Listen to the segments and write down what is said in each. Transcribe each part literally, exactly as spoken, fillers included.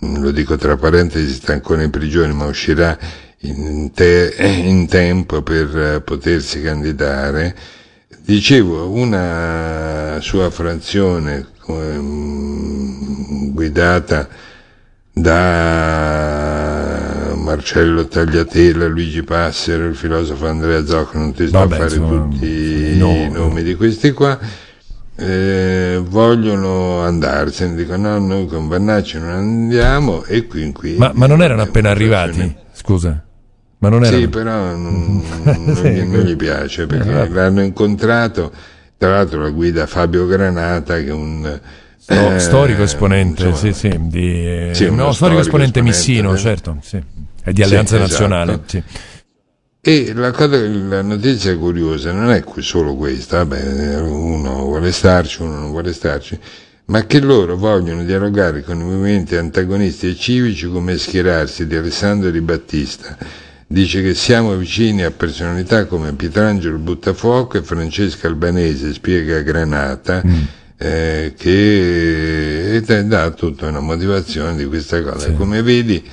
lo dico tra parentesi, sta ancora in prigione, ma uscirà in, te, in tempo per potersi candidare. Dicevo, una sua frazione um, guidata da Marcello Tagliatella, Luigi Passero, il filosofo Andrea Zocco, non ti sto Vabbè, a fare sono, tutti i no, nomi no. di questi qua, eh, vogliono andarsene, dicono no, noi con Vannacci non andiamo, e qui, qui ma, ma non erano appena arrivati, frazione... scusa? Ma non erano... Sì, però non, non, sì, gli, non gli piace, perché eh, l'hanno incontrato, tra l'altro la guida Fabio Granata, che è un eh, storico esponente, insomma, sì, sì, di, eh, sì, no, storico esponente, esponente missino, eh, certo, sì, è di Alleanza sì, Nazionale. Esatto. Sì. E la, cosa, la notizia curiosa non è solo questa, vabbè, uno vuole starci, uno non vuole starci, ma che loro vogliono dialogare con i movimenti antagonisti e civici come schierarsi di Alessandro Di Battista. Dice che siamo vicini a personalità come Pietrangelo Buttafuoco e Francesca Albanese, spiega Granata, mm. eh, che dà tutta una motivazione di questa cosa. Sì. Come vedi,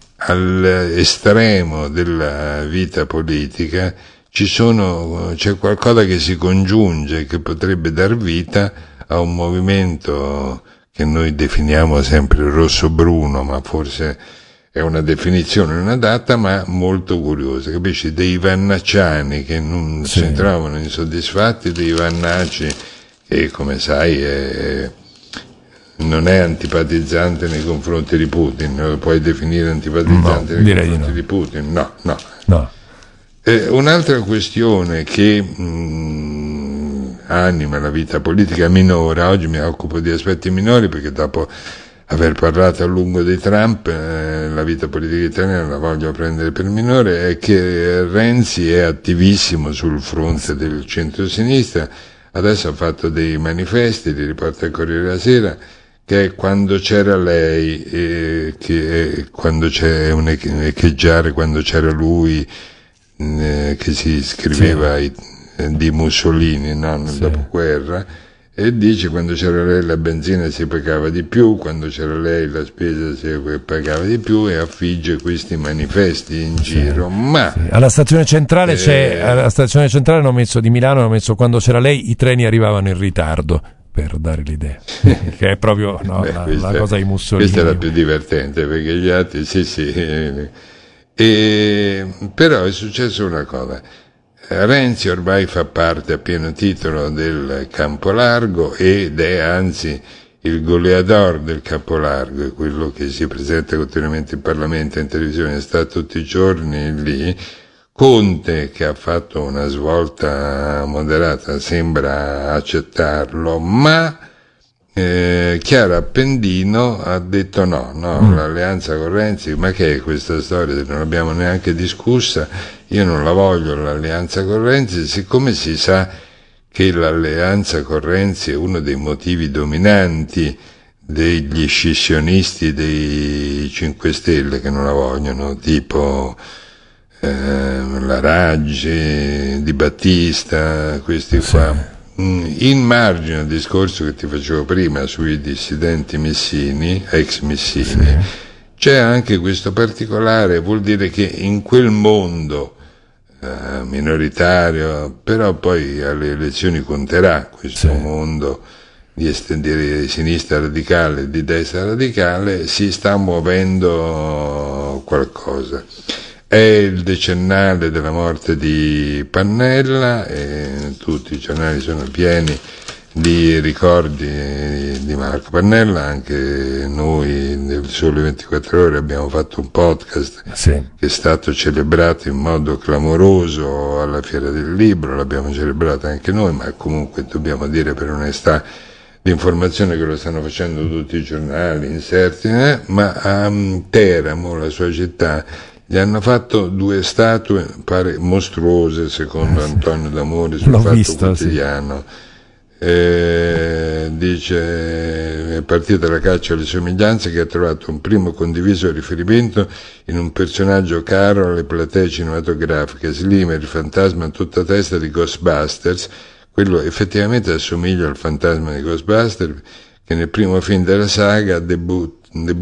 all'estremo della vita politica ci sono, c'è qualcosa che si congiunge, che potrebbe dar vita a un movimento che noi definiamo sempre rosso-bruno, ma forse è una definizione non adatta, ma molto curiosa, capisci? Dei vannacciani che non sì. si trovano insoddisfatti, dei vannacci che, come sai, è, non è antipatizzante nei confronti di Putin. Lo puoi definire antipatizzante no, nei confronti di, no. di Putin? No, no. no. Eh, un'altra questione che mh, anima la vita politica minore, oggi mi occupo di aspetti minori perché dopo aver parlato a lungo di Trump, eh, la vita politica italiana la voglio prendere per minore, è che Renzi è attivissimo sul fronte del centro-sinistra, adesso ha fatto dei manifesti, li riporta il Corriere della Sera, che è quando c'era lei, eh, che è quando c'è un echeggiare, quando c'era lui, eh, che si scriveva sì. i, di Mussolini, no? Nel sì. dopoguerra, e dice quando c'era lei la benzina si pagava di più, quando c'era lei la spesa si pagava di più, e affigge questi manifesti in sì, giro. Ma sì. alla stazione centrale eh, c'è alla stazione centrale hanno messo di Milano hanno messo quando c'era lei i treni arrivavano in ritardo, per dare l'idea che è proprio no, Beh, la, la cosa di Mussolini. Questa è la più divertente, perché gli altri sì sì e, però è successo una cosa. Renzi ormai fa parte a pieno titolo del campo largo ed è anzi il goleador del campo largo, è quello che si presenta continuamente in Parlamento e in televisione, sta tutti i giorni lì. Conte, che ha fatto una svolta moderata, sembra accettarlo, ma eh, Chiara Appendino ha detto no, no, mm. l'alleanza con Renzi, ma che è questa storia? Non l'abbiamo neanche discussa, io non la voglio l'alleanza con Renzi, siccome si sa che l'alleanza con Renzi è uno dei motivi dominanti degli scissionisti dei cinque Stelle che non la vogliono, tipo la Raggi, Di Battista, questi qua. Sì. In margine al discorso che ti facevo prima sui dissidenti missini, ex missini, sì. c'è anche questo particolare, vuol dire che in quel mondo eh, minoritario, però poi alle elezioni conterà questo sì. mondo di, est- di sinistra radicale, di destra radicale, si sta muovendo qualcosa. È il decennale della morte di Pannella e tutti i giornali sono pieni di ricordi di Marco Pannella, anche noi nel Sole ventiquattro Ore abbiamo fatto un podcast sì. che è stato celebrato in modo clamoroso alla Fiera del Libro, l'abbiamo celebrato anche noi, ma comunque dobbiamo dire per onestà l'informazione che lo stanno facendo tutti i giornali, inserti, eh? ma a Teramo, la sua città, gli hanno fatto due statue pare mostruose secondo eh, Antonio D'Amore sul L'ho Fatto visto, Quotidiano sì. eh, dice è partita la caccia alle somiglianze che ha trovato un primo condiviso riferimento in un personaggio caro alle platee cinematografiche, Slimer, il fantasma a tutta testa di Ghostbusters. Quello effettivamente assomiglia al fantasma di Ghostbusters che nel primo film della saga debutta